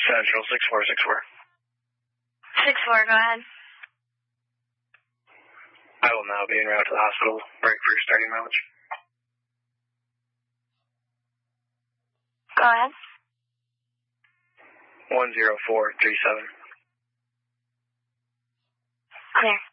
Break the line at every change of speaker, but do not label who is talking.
Central 6464.
64, go ahead.
I will now be en route to the hospital. Break for your starting mileage.
Go ahead.
10437.
Clear.